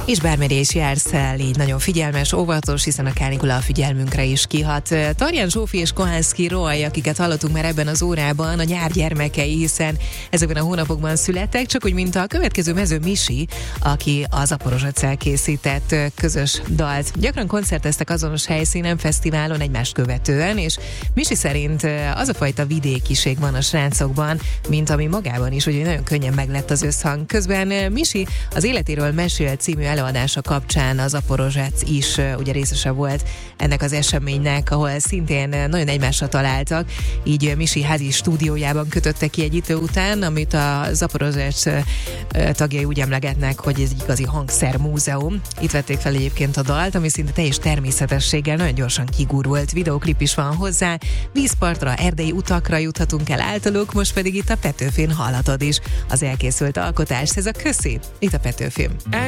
És bármerre is jársz el, így nagyon figyelmes, óvatos, hiszen a kánikula a figyelmünkre is kihat. Tarján Zsófi és Kohánszky Roy, akiket hallottunk már ebben az órában, a nyár gyermekei, hiszen ezekben a hónapokban születtek, csak úgy, mint a következő mező Misi, aki az Zaporozsecel készített közös dalt. Gyakran koncerteztek azonos helyszínen, fesztiválon egymást követően, és Misi szerint az a fajta vidékiség van a srácokban, mint ami magában is, hogy nagyon könnyen meglett az összhang. Közben Misi az Életéről mesél című előadása kapcsán az Zaporozsec is ugye részese volt ennek az eseménynek, ahol szintén nagyon egymásra találtak, így Misi házi stúdiójában kötötte ki egy idő után, amit a Zaporozsec tagjai úgy emlegetnek, hogy ez egy igazi hangszermúzeum. Itt vették fel egyébként a dalt, ami szinte teljes természetességgel nagyon gyorsan kigurult. Videóklip is van hozzá, vízpartra, erdei utakra juthatunk el általuk, most pedig itt a Petőfin hallhatod is az elkészült alkotást. Ez a Köszi, itt a Petőfin.